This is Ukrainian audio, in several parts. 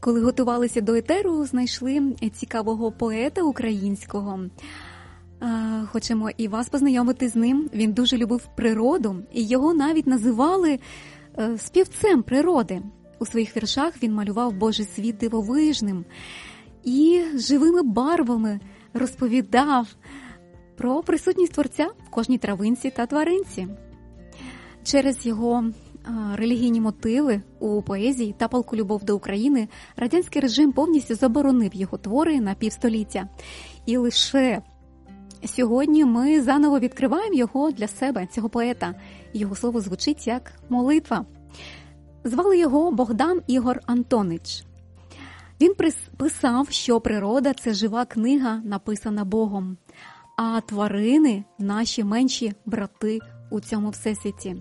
Коли готувалися до етеру, знайшли цікавого поета українського. Хочемо і вас познайомити з ним. Він дуже любив природу, і його навіть називали співцем природи. У своїх віршах він малював Божий світ дивовижним і живими барвами розповідав про присутність Творця в кожній травинці та тваринці. Через його релігійні мотиви у поезії та палку любов до України радянський режим повністю заборонив його твори на півстоліття. І лише сьогодні ми заново відкриваємо його для себе, цього поета. Його слово звучить як молитва. Звали його Богдан Ігор Антонич. Він писав, що природа – це жива книга, написана Богом, а тварини – наші менші брати у цьому всесвіті.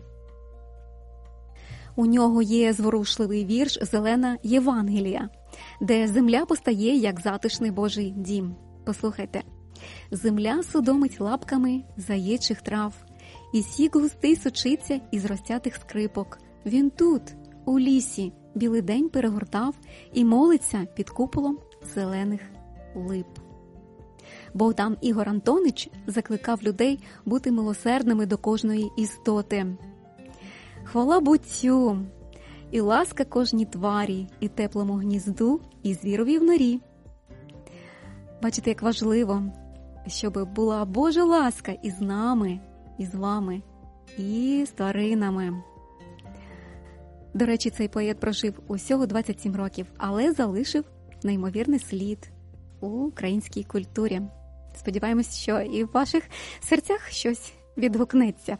У нього є зворушливий вірш «Зелена Євангелія», де земля постає як затишний Божий дім. Послухайте. «Земля судомить лапками заєчих трав, і сік густий сочиться із розтятих скрипок. Він тут, у лісі, білий день перегортав і молиться під куполом зелених лип». Богдан Ігор Антонич закликав людей бути милосердними до кожної істоти. Хвала буттю, і ласка кожній тварі, і теплому гнізду, і звірові в норі. Бачите, як важливо, щоб була Божа ласка і з нами, і з вами, і з тваринами. До речі, цей поет прожив усього 27 років, але залишив неймовірний слід у українській культурі. Сподіваємось, що і в ваших серцях щось відгукнеться.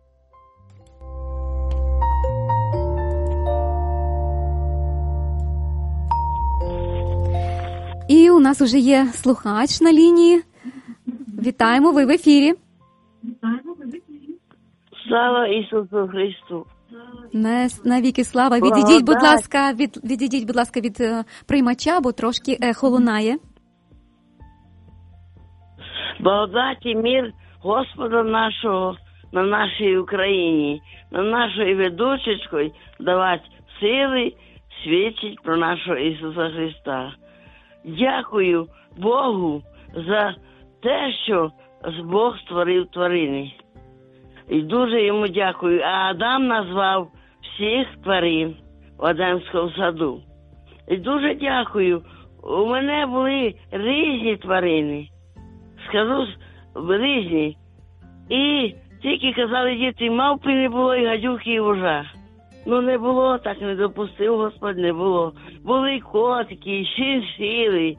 І у нас уже є слухач на лінії. Вітаємо, ви в ефірі. Слава Ісусу Христу! Навіки слава. Відійдіть, будь ласка, від приймача, бо трошки ехо лунає. Благодать і мир Господа нашого на нашій Україні, на нашої ведучечкою давати сили, свідчить про нашого Ісуса Христа. Дякую Богу за те, що Бог створив тварини. І дуже йому дякую. А Адам назвав всіх тварин в Едемському саду. І дуже дякую. У мене були різні тварини. Скажу, різні. І тільки казали діти, мавпи не було, і гадюки, і вужа. Ну не було, так не допустив Господь, не було. Були котики, і шиншили,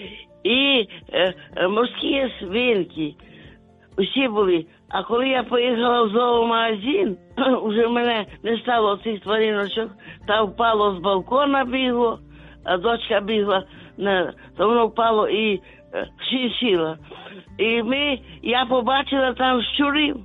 і морські свинки. Усі були. А коли я поїхала в зоомагазин, вже в мене не стало цих твариночок, та впало з балкона бігло, а дочка бігла, то воно впало і шиншила. І я побачила там щурів.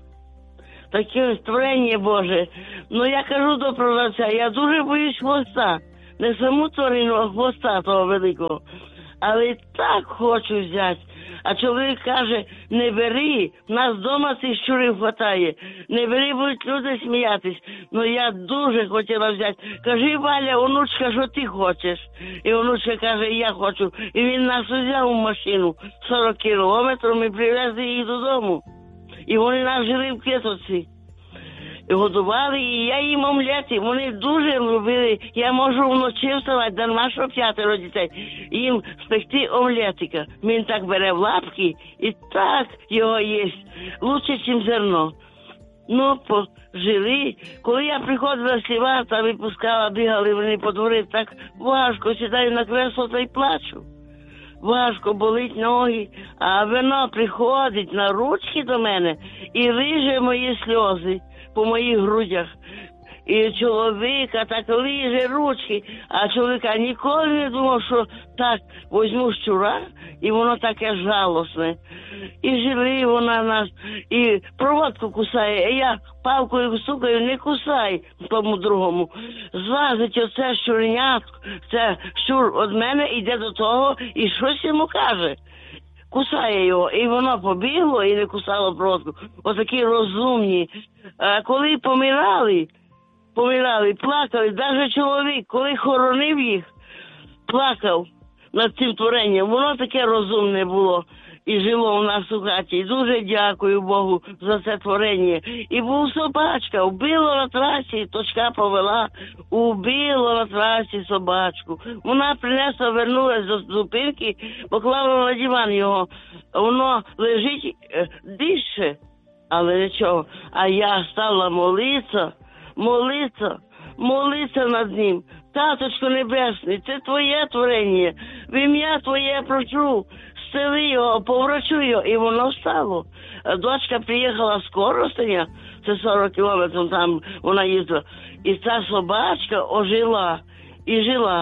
Таке створення Боже. Ну я кажу до продавця, я дуже боюсь хвоста. Не саму тварину, а хвоста того великого. Але так хочу взяти. А чоловік каже, не бери, в нас вдома цих щурів хватає. Не бери, будуть люди сміятись. Ну я дуже хотіла взяти. Кажи, Валя, онучка, що ти хочеш? І онучка каже, я хочу. І він нас взяв у машину 40 кілометрів, ми привезли їх додому. І вони нас жили в клетці. І годували, і я їм омлети. Вони дуже любили. Я можу вночі вставати, дарма, що 5 дітей. Їм спекти омлетика. Він так бере в лапки і так його їсть. Лучше, ніж зерно. Ну, пожили. Коли я приходила з ліва, та випускала, бігали вони по дворі, так важко, сідаю на кресло та й плачу. Важко, болить ноги, а вино приходить на ручки до мене і риже мої сльози по моїх грудях. І чоловіка так лиже ручки, а чоловіка ніколи не думав, що так возьму щура, і воно таке жалосне. І жили вона нас, і проводку кусає, і я палкою стукаю, не кусай тому другому. Злазить оце щуренятко, це щур від мене, йде до того, і щось йому каже. Кусає його, і воно побігло, і не кусало проводку. Отакі розумні. А коли помирали, плакали, навіть чоловік, коли хоронив їх, плакав над цим творенням. Воно таке розумне було і жило в нас у хаті. І дуже дякую Богу за це творення. І був собачка, вбило на трасі, точка повела, убило на трасі собачку. Вона принесла, вернулась до зупинки, поклала на диван його. Воно лежить, дише, але нічого. А я стала молитися над ним. Таточко Небесний, це твоє творення, в ім'я твоє прошу, зціли його, поврачуй його, і воно стало. Дочка приїхала з Коростеня, це 40 кілометрів там вона їздила, і ця собачка ожила, і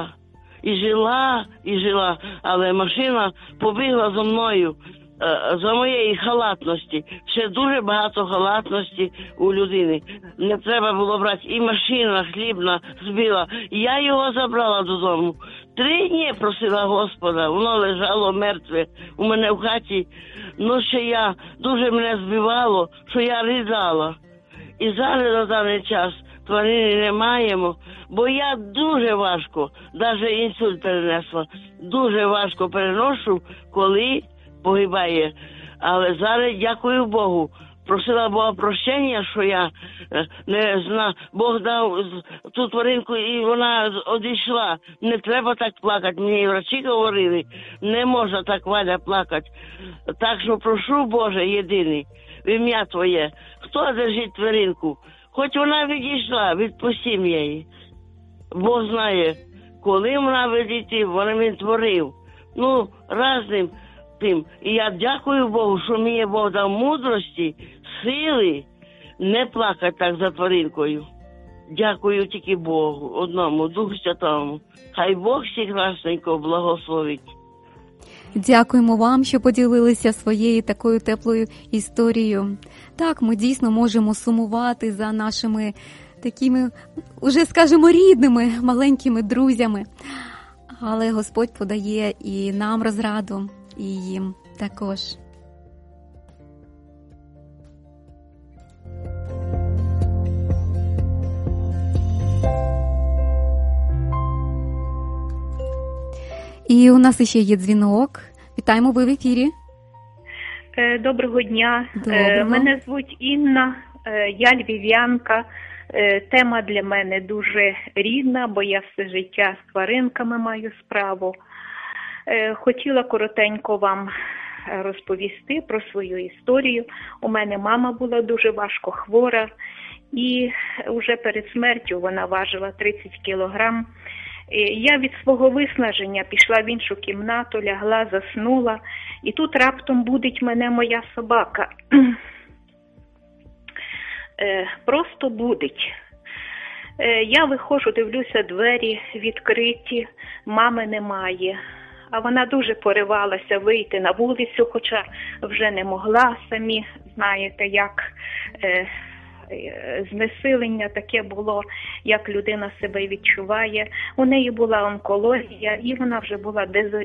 жила, але машина побігла за мною, за моєї халатності. Ще дуже багато халатності у людини. Не треба було брати. І машина хлібна збила. Я його забрала додому. 3 дні просила Господа. Воно лежало мертве у мене в хаті. Ну, ще я дуже мене збивало, що я ридала. І зараз на даний час тварини не маємо, бо я дуже важко, навіть інсульт перенесла, дуже важко переношу, коли погибає. Але зараз дякую Богу. Просила Бога прощення, що я не знаю. Бог дав ту тваринку і вона одійшла. Не треба так плакати. Мені врачі говорили, не можна так, Валя, плакати. Так що прошу, Боже, єдиний, в ім'я Твоє, хто держить тваринку? Хоч вона відійшла, відпустім її. Бог знає, коли вона відійти, він творив. Ну, разним тим. І я дякую Богу, що мені Бог дав мудрості, сили не плакати так за тваринкою. Дякую тільки Богу, одному, Духу Святому. Хай Бог всіх красненько благословить. Дякуємо вам, що поділилися своєю такою теплою історією. Так, ми дійсно можемо сумувати за нашими такими, уже скажімо, рідними, маленькими друзями. Але Господь подає і нам розраду, і їм також. І у нас ще є дзвінок. Вітаємо, ви в ефірі. Доброго дня. Доброго. Мене звуть Інна, я львів'янка. Тема для мене дуже рідна, бо я все життя з тваринками маю справу. Хотіла коротенько вам розповісти про свою історію. У мене мама була дуже важко хвора, і вже перед смертю вона важила 30 кілограм. Я від свого виснаження пішла в іншу кімнату, лягла, заснула, і тут раптом будить мене моя собака. Просто будить. Я виходжу, дивлюся, двері відкриті, мами немає. А вона дуже поривалася вийти на вулицю, хоча вже не могла, самі знаєте, як знесилення таке було, як людина себе відчуває. У неї була онкологія, і вона вже була